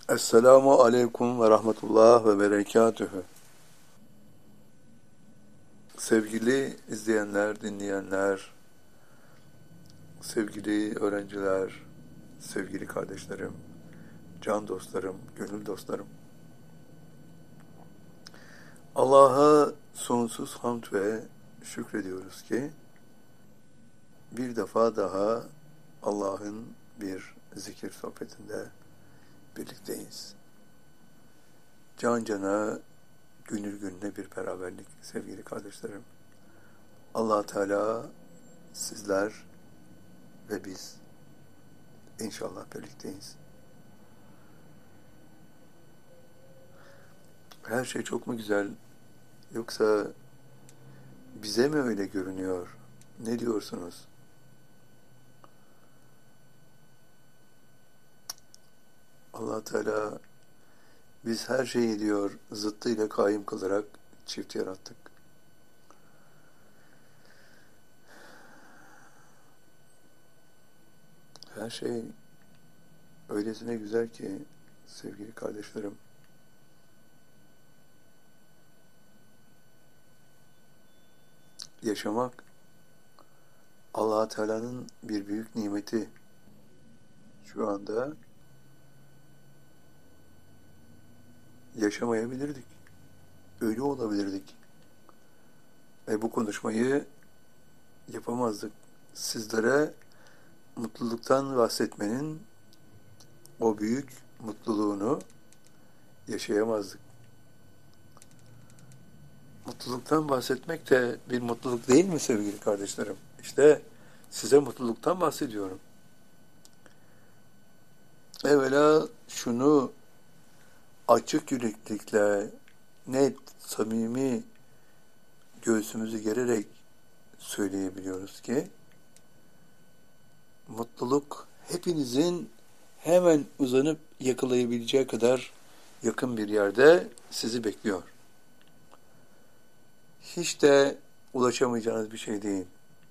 Esselamu aleyküm ve rahmetullah ve berekatühü. Sevgili izleyenler, dinleyenler, sevgili öğrenciler, sevgili kardeşlerim, can dostlarım, gönül dostlarım. Allah'a sonsuz hamd ve şükrediyoruz ki bir defa daha Allah'ın bir zikir sohbetinde birlikteyiz. Can cana, gönül gönüle bir beraberlik sevgili kardeşlerim. Allah Teala sizler ve biz inşallah birlikteyiz. Her şey çok mu güzel, yoksa bize mi öyle görünüyor? Ne diyorsunuz? Allah Teala biz her şeyi diyor zıttıyla kaim kılarak çift yarattık. Her şey öylesine güzel ki sevgili kardeşlerim. Yaşamak Allah Teala'nın bir büyük nimeti. Şu anda yaşamayabilirdik. Ölü olabilirdik. Ve bu konuşmayı yapamazdık. Sizlere mutluluktan bahsetmenin o büyük mutluluğunu yaşayamazdık. Mutluluktan bahsetmek de bir mutluluk değil mi sevgili kardeşlerim? İşte size mutluluktan bahsediyorum. Evvela şunu açık yüreklilikle, net, samimi göğsümüzü gererek söyleyebiliyoruz ki mutluluk hepinizin hemen uzanıp yakalayabileceği kadar yakın bir yerde sizi bekliyor. Hiç de ulaşamayacağınız bir şey değil.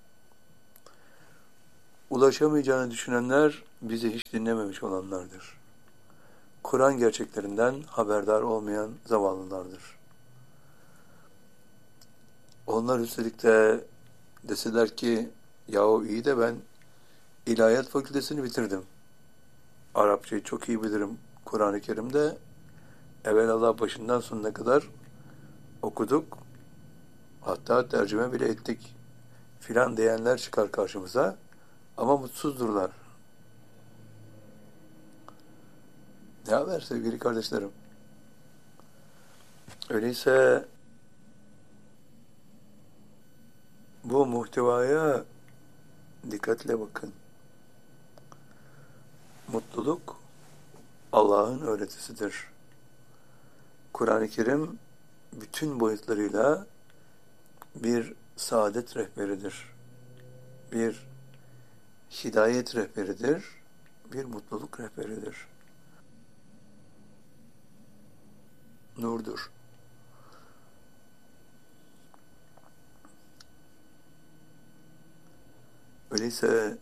Ulaşamayacağını düşünenler bizi hiç dinlememiş olanlardır. Kur'an gerçeklerinden haberdar olmayan zavallılardır. Onlar üstelik de deseler ki yahu iyi de ben İlahiyat Fakültesini bitirdim. Arapçayı çok iyi bilirim. Kur'an-ı Kerim'de evvelallah başından sonuna kadar okuduk. Hatta tercüme bile ettik filan diyenler çıkar karşımıza ama mutsuzdurlar. Ne haber sevgili kardeşlerim? Öyleyse bu muhtevaya dikkatle bakın. Mutluluk Allah'ın öğretisidir. Kur'an-ı Kerim bütün boyutlarıyla bir saadet rehberidir. Bir hidayet rehberidir. Bir mutluluk rehberidir. Nurdur. Öyleyse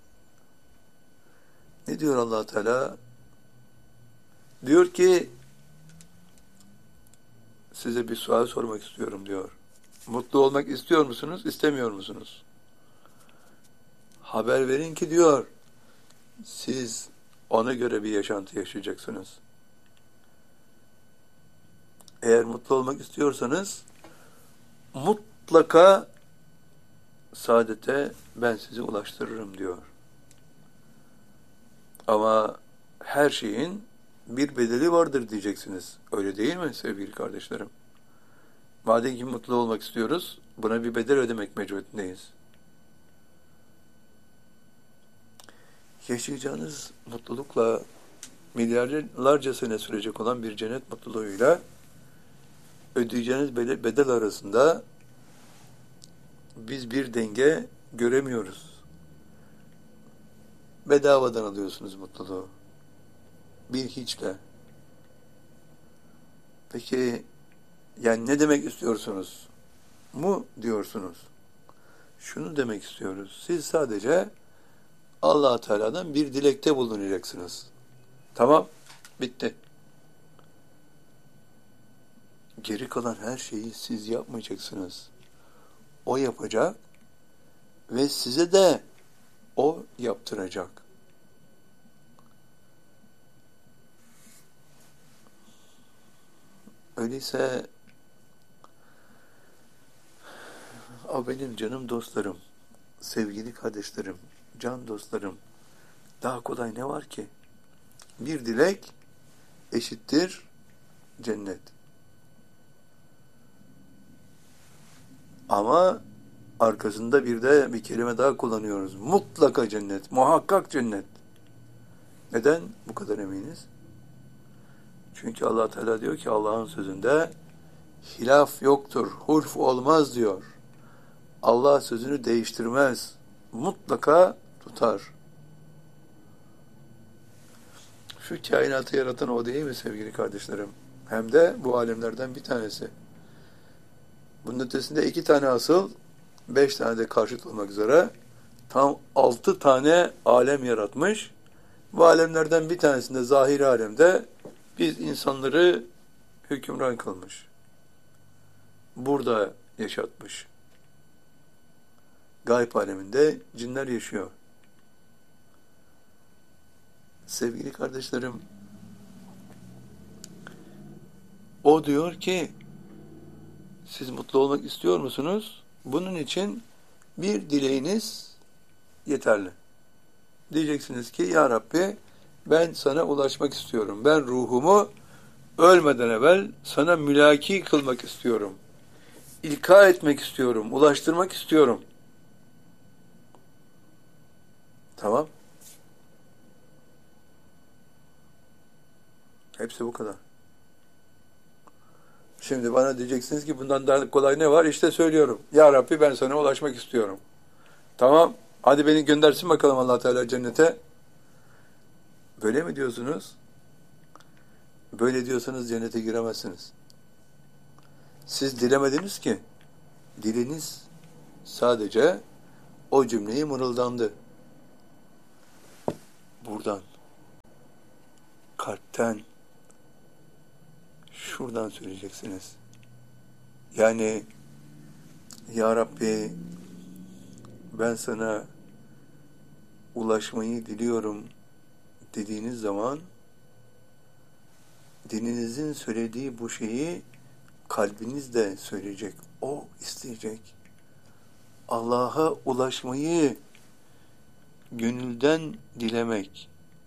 ne diyor Allah Teala? Diyor ki size bir sual sormak istiyorum diyor. Mutlu olmak istiyor musunuz, istemiyor musunuz? Haber verin ki diyor, siz ona göre bir yaşantı yaşayacaksınız. Eğer mutlu olmak istiyorsanız mutlaka saadete ben sizi ulaştırırım diyor. Ama her şeyin bir bedeli vardır diyeceksiniz. Öyle değil mi sevgili kardeşlerim? Madem ki mutlu olmak istiyoruz, buna bir bedel ödemek mecburiyetindeyiz. Yaşayacağınız mutlulukla milyarlarca sene sürecek olan bir cennet mutluluğuyla ödeyeceğiniz bedel arasında biz bir denge göremiyoruz. Bedavadan alıyorsunuz mutluluğu. Bir hiçle. Peki yani ne demek istiyorsunuz? Mu diyorsunuz? Şunu demek istiyoruz. Siz sadece Allah Teala'dan bir dilekte bulunacaksınız. Tamam, bitti. Geri kalan her şeyi siz yapmayacaksınız. O yapacak ve size de o yaptıracak. Öyleyse o benim canım dostlarım, sevgili kardeşlerim, can dostlarım, daha kolay ne var ki? Bir dilek eşittir cennet. Ama arkasında bir kelime daha kullanıyoruz. Mutlaka cennet, muhakkak cennet. Neden bu kadar eminiz? Çünkü Allah Teala diyor ki Allah'ın sözünde hilaf yoktur, hulf olmaz diyor. Allah sözünü değiştirmez. Mutlaka tutar. Şu kainatı yaratan o değil mi sevgili kardeşlerim? Hem de bu alemlerden bir tanesi. Bunun ötesinde 2 tane asıl, 5 tane de karşıt olmak üzere tam 6 tane alem yaratmış. Bu alemlerden bir tanesinde zahiri alemde biz insanları hükümran kılmış. Burada yaşatmış. Gayb aleminde cinler yaşıyor. Sevgili kardeşlerim, o diyor ki siz mutlu olmak istiyor musunuz? Bunun için bir dileğiniz yeterli. Diyeceksiniz ki ya Rabbi ben sana ulaşmak istiyorum. Ben ruhumu ölmeden evvel sana mülaki kılmak istiyorum. İlka etmek istiyorum. Ulaştırmak istiyorum. Tamam. Hepsi bu kadar. Şimdi bana diyeceksiniz ki bundan daha kolay ne var? İşte söylüyorum. Ya Rabbi ben sana ulaşmak istiyorum. Tamam. Hadi beni göndersin bakalım Allah Teala cennete. Böyle mi diyorsunuz? Böyle diyorsanız cennete giremezsiniz. Siz dilemediniz ki. Diliniz sadece o cümleyi mırıldandı. Buradan, kalpten, şuradan söyleyeceksiniz. Yani ya Rabbi ben sana ulaşmayı diliyorum dediğiniz zaman dilinizin söylediği bu şeyi kalbiniz de söyleyecek. O isteyecek. Allah'a ulaşmayı gönülden dilemek.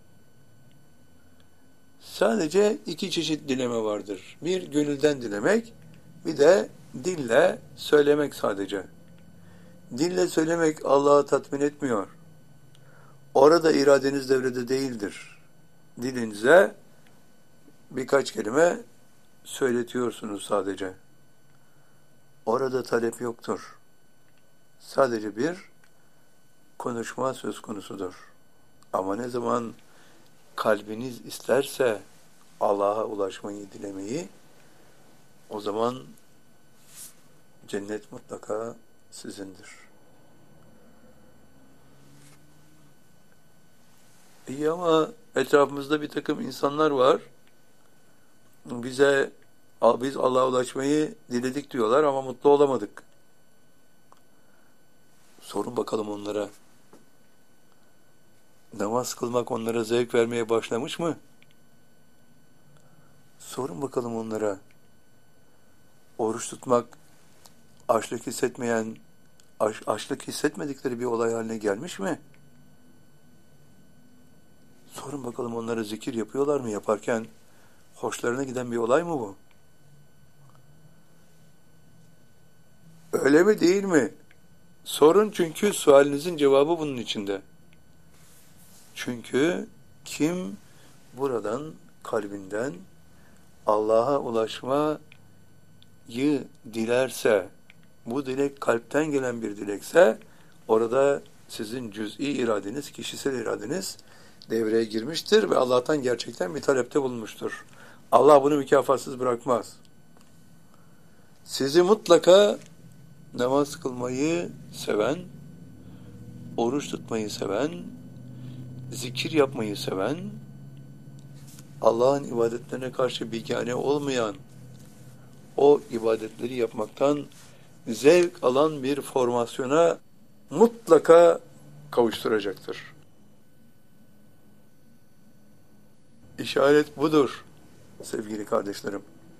Sadece 2 çeşit dileme vardır. Bir gönülden dilemek, bir de dille söylemek sadece. Dille söylemek Allah'ı tatmin etmiyor. Orada iradeniz devrede değildir. Dilinize birkaç kelime söyletiyorsunuz sadece. Orada talep yoktur. Sadece bir konuşma söz konusudur. Ama ne zaman kalbiniz isterse Allah'a ulaşmayı, dilemeyi, o zaman cennet mutlaka sizindir. İyi ama etrafımızda bir takım insanlar var. Biz Allah'a ulaşmayı diledik diyorlar ama mutlu olamadık. Sorun bakalım onlara. Namaz kılmak onlara zevk vermeye başlamış mı? Sorun bakalım onlara. Oruç tutmak açlık hissetmedikleri bir olay haline gelmiş mi? Sorun bakalım onlara zikir yapıyorlar mı? Yaparken hoşlarına giden bir olay mı bu? Öyle mi değil mi? Sorun çünkü sualinizin cevabı bunun içinde. Çünkü kim buradan kalbinden Allah'a ulaşmayı dilerse, bu dilek kalpten gelen bir dilekse, orada sizin cüz'i iradeniz, kişisel iradeniz devreye girmiştir ve Allah'tan gerçekten bir talepte bulunmuştur. Allah bunu mükafatsız bırakmaz. Sizi mutlaka namaz kılmayı seven, oruç tutmayı seven, zikir yapmayı seven, Allah'ın ibadetlerine karşı bigane olmayan o ibadetleri yapmaktan zevk alan bir formasyona mutlaka kavuşturacaktır. İşaret budur sevgili kardeşlerim.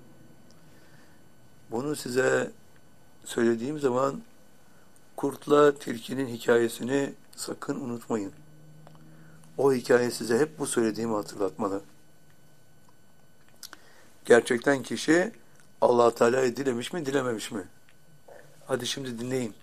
Bunu size söylediğim zaman kurtla tilkinin hikayesini sakın unutmayın. O hikaye size hep bu söylediğimi hatırlatmalı. Gerçekten kişi Allah Teala'yı dilemiş mi, dilememiş mi? Hadi şimdi dinleyin.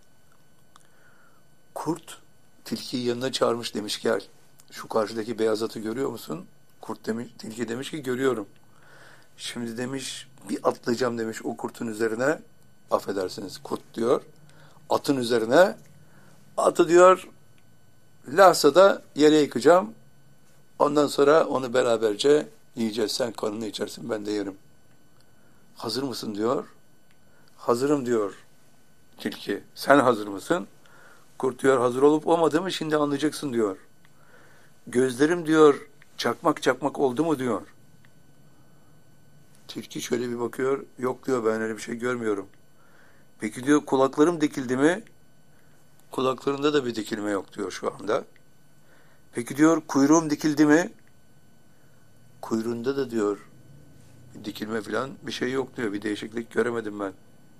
Kurt tilkiyi yanına çağırmış, demiş gel. Şu karşıdaki beyaz atı görüyor musun? Kurt demiş, tilki demiş ki görüyorum. Şimdi demiş bir atlayacağım demiş o kurtun üzerine. Affedersiniz kurt diyor. Atın üzerine. Atı diyor lahzada yere yıkacağım. Ondan sonra onu beraberce yiyeceğiz. Sen kanını içersin, ben de yerim. Hazır mısın diyor. Hazırım diyor tilki. Sen hazır mısın? Kurt diyor hazır olup olmadığımı şimdi anlayacaksın diyor. Gözlerim diyor çakmak çakmak oldu mu diyor. Tilki şöyle bir bakıyor. Yok diyor, ben öyle bir şey görmüyorum. Peki diyor kulaklarım dikildi mi? Kulaklarında da bir dikilme yok diyor şu anda. Peki diyor kuyruğum dikildi mi? Kuyruğunda da diyor dikilme falan bir şey yok diyor. Bir değişiklik göremedim ben.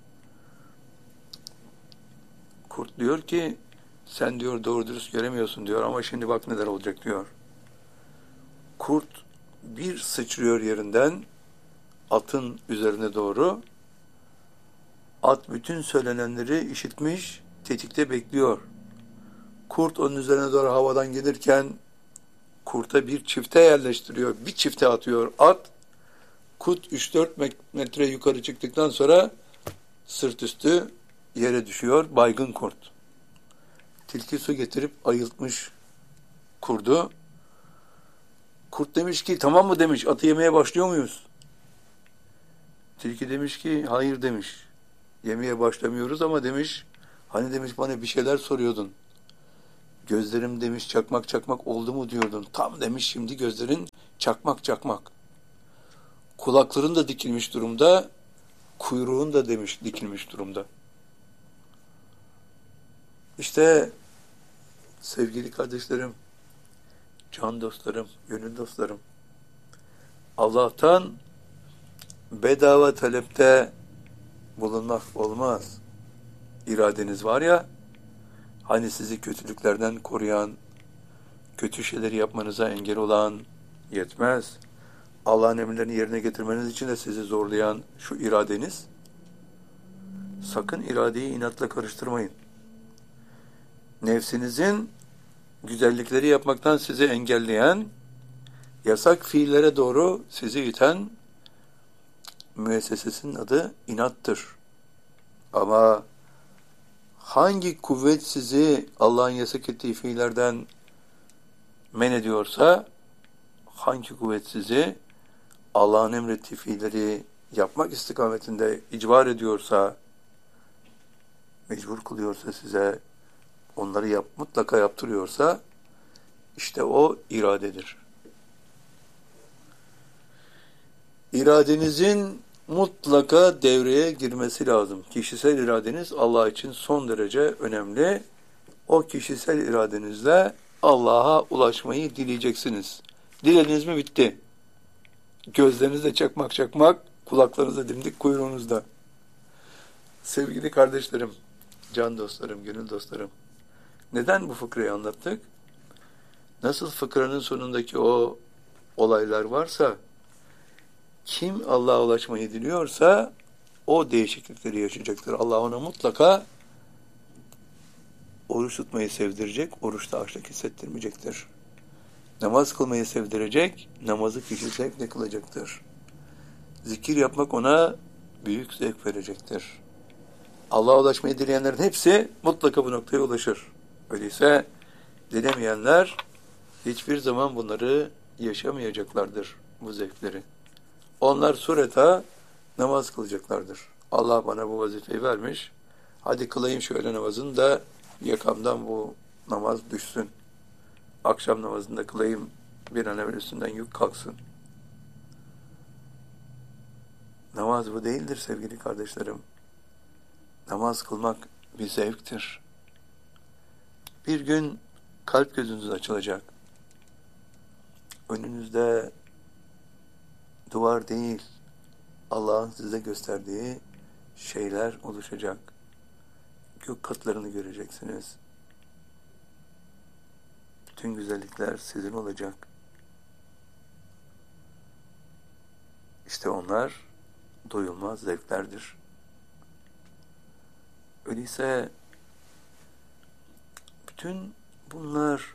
Kurt diyor ki sen diyor doğru dürüst göremiyorsun diyor ama şimdi bak neler olacak diyor. Kurt bir sıçrıyor yerinden atın üzerine doğru. At bütün söylenenleri işitmiş, tetikte bekliyor. Kurt onun üzerine doğru havadan gelirken kurta bir çifte yerleştiriyor. Bir çifte atıyor at. Kurt 3-4 metre yukarı çıktıktan sonra sırt üstü yere düşüyor. Baygın kurt. Tilki su getirip ayıltmış kurdu. Kurt demiş ki tamam mı demiş, atı yemeye başlıyor muyuz? Tilki demiş ki hayır demiş. Yemeye başlamıyoruz ama demiş hani demiş bana bir şeyler soruyordun. Gözlerim demiş çakmak çakmak oldu mu diyordun. Tam demiş şimdi gözlerin çakmak çakmak. Kulakların da dikilmiş durumda. Kuyruğun da demiş dikilmiş durumda. İşte sevgili kardeşlerim, can dostlarım, gönül dostlarım. Allah'tan bedava talepte bulunmak olmaz. İradeniz var ya, hani sizi kötülüklerden koruyan, kötü şeyleri yapmanıza engel olan yetmez. Allah'ın emirlerini yerine getirmeniz için de sizi zorlayan şu iradeniz, sakın iradeyi inatla karıştırmayın. Nefsinizin güzellikleri yapmaktan sizi engelleyen, yasak fiillere doğru sizi iten müessesesinin adı inattır. Ama hangi kuvvet sizi Allah'ın yasak ettiği fiillerden men ediyorsa, hangi kuvvet sizi Allah'ın emrettiği fiilleri yapmak istikametinde icbar ediyorsa, mecbur kılıyorsa size, onları mutlaka yaptırıyorsa, işte o iradedir. İradenizin mutlaka devreye girmesi lazım. Kişisel iradeniz Allah için son derece önemli. O kişisel iradenizle Allah'a ulaşmayı dileyeceksiniz. Dilediniz mi bitti. Gözlerinizde çakmak çakmak, kulaklarınızda dimdik, kuyruğunuzda. Sevgili kardeşlerim, can dostlarım, gönül dostlarım. Neden bu fıkrayı anlattık? Nasıl fıkranın sonundaki o olaylar varsa, kim Allah'a ulaşmayı diliyorsa o değişiklikleri yaşayacaktır. Allah ona mutlaka oruç tutmayı sevdirecek, oruçta açlık hissettirmeyecektir. Namaz kılmayı sevdirecek, namazı kişi zevkle kılacaktır. Zikir yapmak ona büyük zevk verecektir. Allah'a ulaşmayı dileyenlerin hepsi mutlaka bu noktaya ulaşır. Öyleyse dilemeyenler hiçbir zaman bunları yaşamayacaklardır, bu zevkleri. Onlar sureta namaz kılacaklardır. Allah bana bu vazifeyi vermiş. Hadi kılayım şöyle namazını da yakamdan bu namaz düşsün. Akşam namazında kılayım bir an evvel üstünden yük kalksın. Namaz bu değildir sevgili kardeşlerim. Namaz kılmak bir zevktir. Bir gün kalp gözünüz açılacak. Önünüzde duvar değil, Allah'ın size gösterdiği şeyler oluşacak. Gök katlarını göreceksiniz. Bütün güzellikler sizin olacak. İşte onlar doyulmaz zevklerdir. Öyleyse bütün bunlar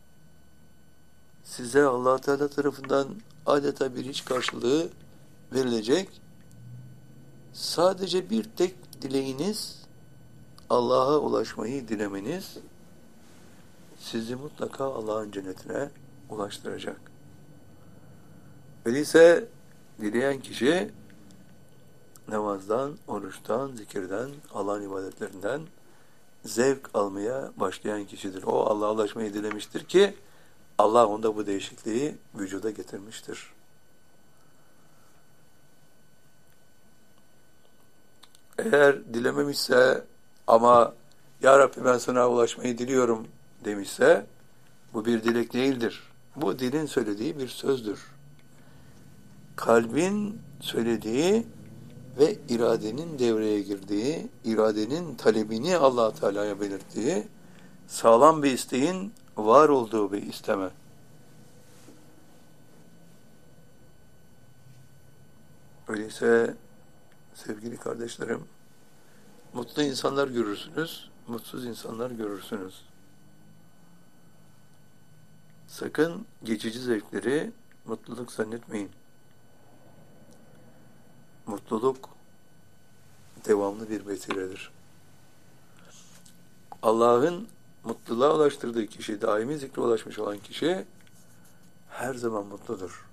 size Allah Teala tarafından adeta bir hiç karşılığı verilecek. Sadece bir tek dileğiniz, Allah'a ulaşmayı dilemeniz sizi mutlaka Allah'ın cennetine ulaştıracak. Öyleyse dileyen kişi namazdan, oruçtan, zikirden, Allah'ın ibadetlerinden zevk almaya başlayan kişidir. O Allah'a ulaşmayı dilemiştir ki Allah onda bu değişikliği vücuda getirmiştir. Eğer dilememişse ama Ya Rabbi ben sana ulaşmayı diliyorum demişse bu bir dilek değildir. Bu dilin söylediği bir sözdür. Kalbin söylediği ve iradenin devreye girdiği, iradenin talebini Allah Teala'ya belirttiği, sağlam bir isteğin var olduğu bir isteme. Öyleyse sevgili kardeşlerim, mutlu insanlar görürsünüz, mutsuz insanlar görürsünüz. Sakın geçici zevkleri mutluluk zannetmeyin. Mutluluk devamlı bir vesiledir. Allah'ın mutluluğa ulaştırdığı kişi, daimi zikre ulaşmış olan kişi her zaman mutludur.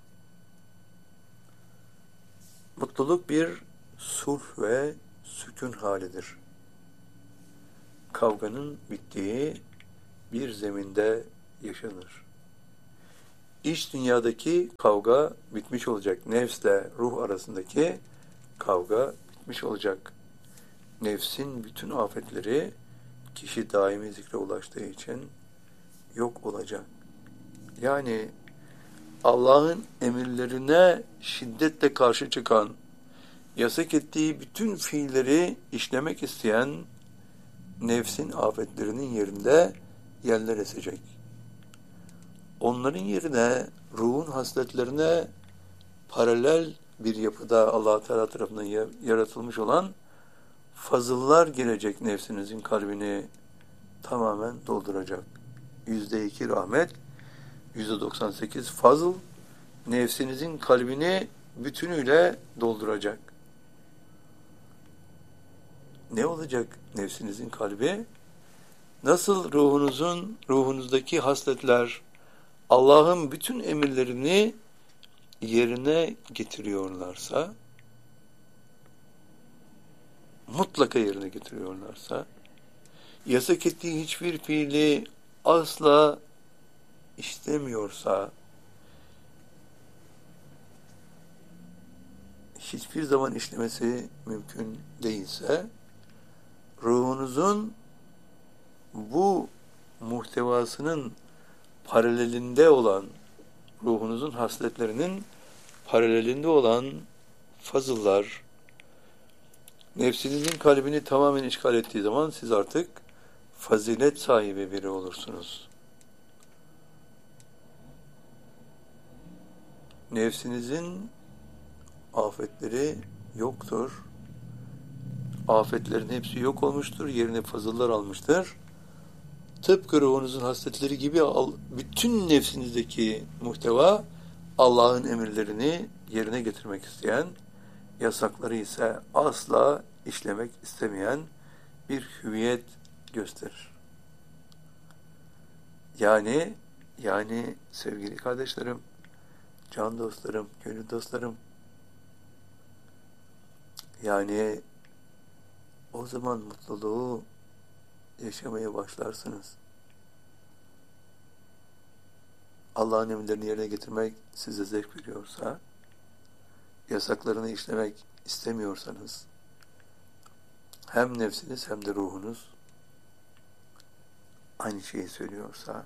Mutluluk bir sulh ve sükun halidir. Kavganın bittiği bir zeminde yaşanır. İç dünyadaki kavga bitmiş olacak. Nefsle ruh arasındaki kavga bitmiş olacak. Nefsin bütün afetleri kişi daimi zikre ulaştığı için yok olacak. Yani Allah'ın emirlerine şiddetle karşı çıkan, yasak ettiği bütün fiilleri işlemek isteyen nefsin afetlerinin yerinde yerler esecek. Onların yerine ruhun hasletlerine paralel bir yapıda Allah Teala tarafından yaratılmış olan fazıllar gelecek, nefsinizin kalbini tamamen dolduracak. %2 rahmet, %98 fazıl nefsinizin kalbini bütünüyle dolduracak. Ne olacak nefsinizin kalbi? Nasıl ruhunuzdaki hasletler Allah'ın bütün emirlerini yerine getiriyorlarsa, mutlaka yerine getiriyorlarsa, yasak ettiği hiçbir fiili asla istemiyorsa, hiçbir zaman işlemesi mümkün değilse, ruhunuzun bu muhtevasının paralelinde olan, ruhunuzun hasletlerinin paralelinde olan fazıllar, nefsinizin kalbini tamamen işgal ettiği zaman siz artık fazilet sahibi biri olursunuz. Nefsinizin afetleri yoktur. Afetlerin hepsi yok olmuştur. Yerine fazıllar almıştır. Tıpkı ruhunuzun hasletleri gibi bütün nefsinizdeki muhteva Allah'ın emirlerini yerine getirmek isteyen, yasakları ise asla işlemek istemeyen bir hüviyet gösterir. Yani sevgili kardeşlerim, can dostlarım, gönül dostlarım, yani o zaman mutluluğu yaşamaya başlarsınız. Allah'ın emirlerini yerine getirmek size zevk veriyorsa, yasaklarını işlemek istemiyorsanız, hem nefsiniz hem de ruhunuz aynı şeyi söylüyorsa,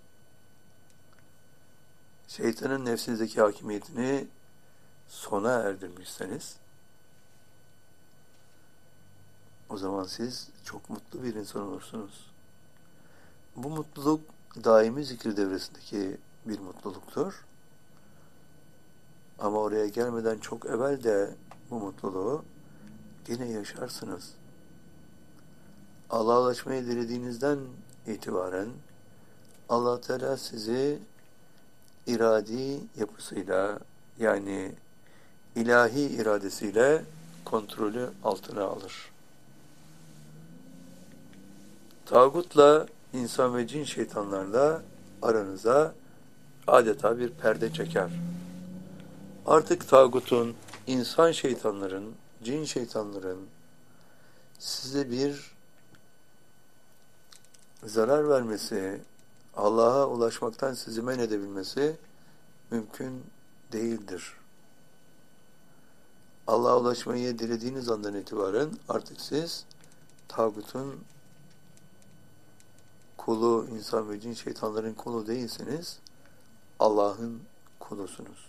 şeytanın nefsinizdeki hakimiyetini sona erdirmişseniz, o zaman siz çok mutlu bir insan olursunuz. Bu mutluluk daimi zikir devresindeki bir mutluluktur. Ama oraya gelmeden çok evvel de bu mutluluğu yine yaşarsınız. Allah'a ulaşmayı dilediğinizden itibaren Allah Teala sizi iradi yapısıyla, yani ilahi iradesiyle kontrolü altına alır. Tağutla insan ve cin şeytanlarla aranıza adeta bir perde çeker. Artık tağutun, insan şeytanların, cin şeytanların size bir zarar vermesi, Allah'a ulaşmaktan sizi men edebilmesi mümkün değildir. Allah'a ulaşmayı dilediğiniz andan itibaren artık siz tağutun kulu, insan ve cin şeytanların kulu değilsiniz, Allah'ın kulusunuz.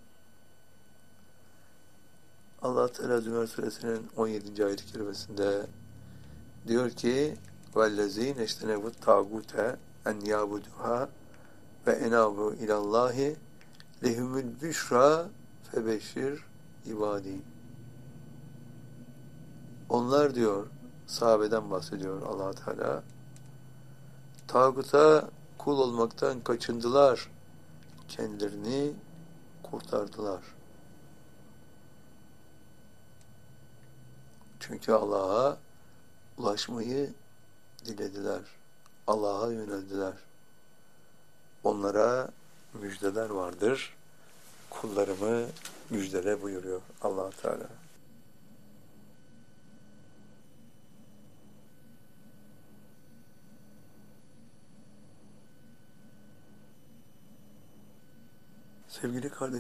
Allah Teala Zümer Suresinin 17. ayet-i kerimesinde diyor ki وَالَّذ۪ينَ اَجْتَنَبُوا الطَّاغُوتَ اَنْ يَعْبُدُوهَا وَاَنَابُوا اِلَى اللّٰهِ لَهُمُ الْبُشْرَى فَبَشِّرْ ibadi. Onlar diyor, sahabeden bahsediyor Allah Teala, tağuta kul olmaktan kaçındılar, kendilerini kurtardılar. Çünkü Allah'a ulaşmayı dilediler. Allah'a yöneldiler. Onlara müjdeler vardır. Kullarımı müjdele buyuruyor Allah Teala. Sevgili kardeşlerim,